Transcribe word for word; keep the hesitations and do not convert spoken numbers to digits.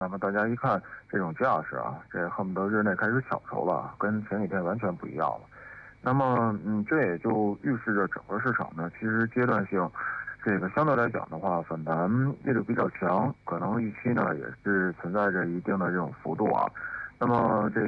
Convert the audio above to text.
那么大家一看这种架势啊，这恨不得日内开始抢筹了，跟前几天完全不一样了。那么，嗯，这也就预示着整个市场呢，其实阶段性，这个相对来讲的话，反弹力度比较强，可能预期呢也是存在着一定的这种幅度啊。那么这